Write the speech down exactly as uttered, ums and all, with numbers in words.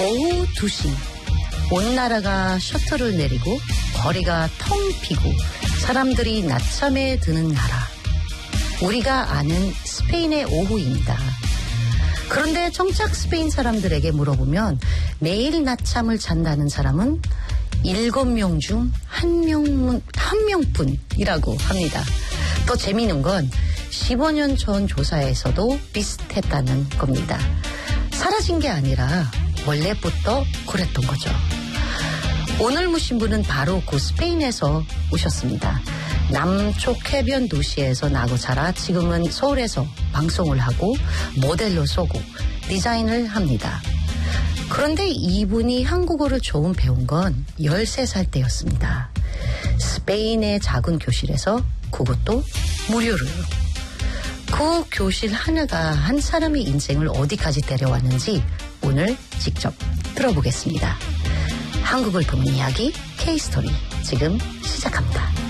오후 두 시 온 나라가 셔터를 내리고 거리가 텅 비고 사람들이 낮잠에 드는 나라. 우리가 아는 스페인의 오후입니다. 그런데 정작 스페인 사람들에게 물어보면 매일 낮잠을 잔다는 사람은 일곱 명 중 한 명, 한 명뿐이라고 합니다. 더 재미있는 건 십오 년 전 조사에서도 비슷했다는 겁니다. 사라진 게 아니라 원래부터 그랬던 거죠. 오늘 모신 분은 바로 그 스페인에서 오셨습니다. 남쪽 해변 도시에서 나고 자라 지금은 서울에서 방송을 하고 모델로 서고 디자인을 합니다. 그런데 이분이 한국어를 조금 배운 건 열세 살 때였습니다. 스페인의 작은 교실에서 그것도 무료로요. 그 교실 하나가 한 사람의 인생을 어디까지 데려왔는지 오늘 직접 들어보겠습니다. 한국을 보는 이야기 K-스토리 지금 시작합니다.